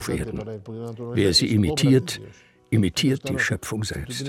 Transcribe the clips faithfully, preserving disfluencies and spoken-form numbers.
werden. Wer sie imitiert, imitiert die Schöpfung selbst.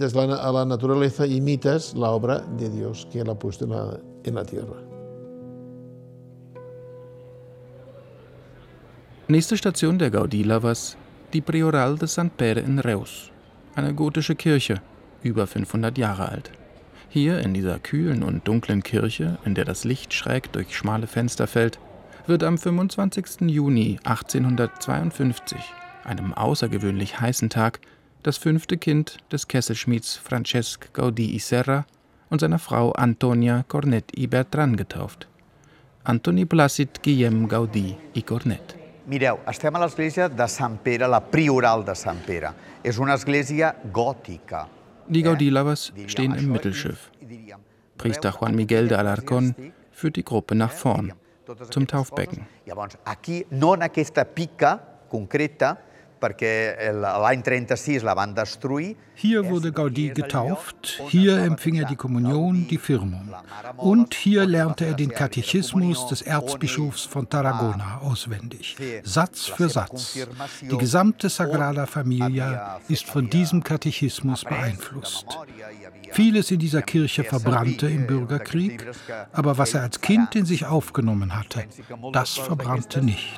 Nächste Station der Gaudí-Lovers, die Prioral de Sant Pere in Reus, eine gotische Kirche, über fünfhundert Jahre alt. Hier in dieser kühlen und dunklen Kirche, in der das Licht schräg durch schmale Fenster fällt, wird am fünfundzwanzigsten Juni achtzehnhundertzweiundfünfzig, einem außergewöhnlich heißen Tag, das fünfte Kind des Kesselschmieds Francesc Gaudí i Serra und seiner Frau Antonia Cornet i Bertran getauft. Antoni Plàcid Guillem Gaudí i Cornet. Mireu, estem a l'església de Sant Pere, la Prioral de Sant Pere. És una església gòtica. Die Gaudí-Lovers stehen im Mittelschiff. Priester Juan Miguel de Alarcón führt die Gruppe nach vorn, zum Taufbecken. Aquí, no en aquesta pica concreta, perquè l'any trenta-sis la van destruir. Hier wurde Gaudí getauft, hier empfing er die Kommunion, die Firmung. Und hier lernte er den Katechismus des Erzbischofs von Tarragona auswendig, Satz für Satz. Die gesamte Sagrada Familia ist von diesem Katechismus beeinflusst. Vieles in dieser Kirche verbrannte im Bürgerkrieg, aber was er als Kind in sich aufgenommen hatte, das verbrannte nicht.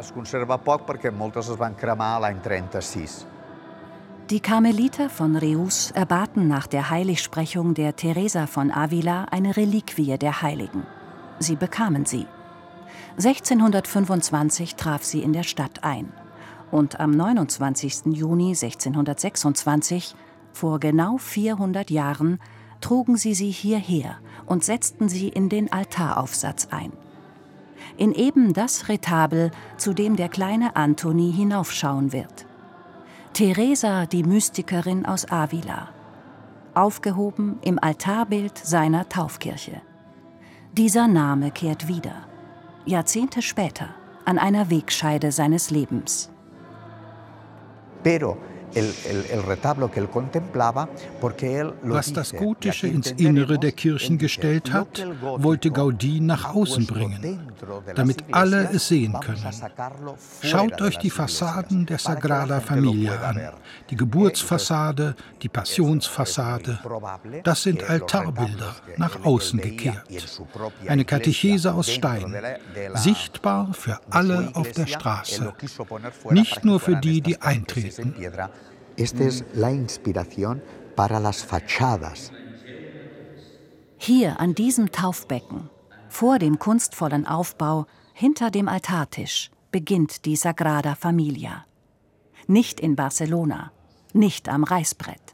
Die Karmeliter von Reus erbaten nach der Heiligsprechung der Teresa von Ávila eine Reliquie der Heiligen. Sie bekamen sie. sechzehnhundertfünfundzwanzig traf sie in der Stadt ein. Und am neunundzwanzigsten Juni sechzehnhundertsechsundzwanzig, vor genau vierhundert Jahren, trugen sie sie hierher und setzten sie in den Altaraufsatz ein. In eben das Retabel, zu dem der kleine Antoni hinaufschauen wird. Teresa, die Mystikerin aus Ávila, aufgehoben im Altarbild seiner Taufkirche. Dieser Name kehrt wieder, Jahrzehnte später, an einer Wegscheide seines Lebens. Pero Was das Gotische ins Innere der Kirchen gestellt hat, wollte Gaudí nach außen bringen, damit alle es sehen können. Schaut euch die Fassaden der Sagrada Familia an, die Geburtsfassade, die Passionsfassade. Das sind Altarbilder, nach außen gekehrt. Eine Katechese aus Stein, sichtbar für alle auf der Straße, nicht nur für die, die eintreten. Esta es la inspiración para las fachadas. Hier an diesem Taufbecken, vor dem kunstvollen Aufbau, hinter dem Altartisch, beginnt die Sagrada Familia. Nicht in Barcelona, nicht am Reißbrett.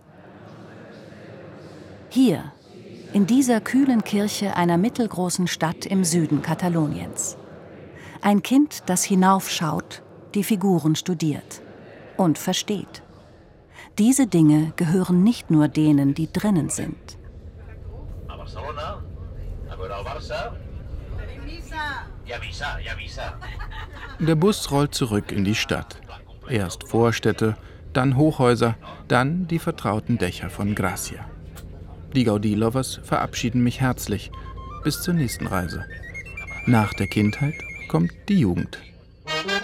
Hier, in dieser kühlen Kirche einer mittelgroßen Stadt im Süden Kataloniens. Ein Kind, das hinaufschaut, die Figuren studiert und versteht. Diese Dinge gehören nicht nur denen, die drinnen sind. Der Bus rollt zurück in die Stadt. Erst Vorstädte, dann Hochhäuser, dann die vertrauten Dächer von Gracia. Die Gaudí-Lovers verabschieden mich herzlich. Bis zur nächsten Reise. Nach der Kindheit kommt die Jugend.